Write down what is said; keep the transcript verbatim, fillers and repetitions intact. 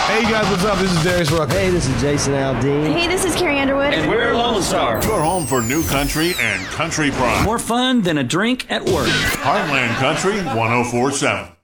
Hey guys, what's up? This is Darius Rucker. Hey, this is Jason Aldean. Hey, this is Carrie Underwood. And we're Lone Star. Your home for new country and country pride. More fun than a drink at work. Heartland Country one oh four point seven.